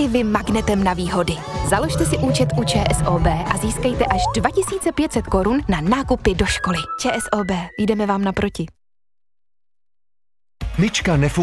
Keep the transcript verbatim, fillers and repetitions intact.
i vy magnetem na výhody. Založte si účet u ČSOB a získejte až dva tisíce pět set korun na nákupy do školy. ČSOB, jdeme vám naproti. Myčka nefunguje.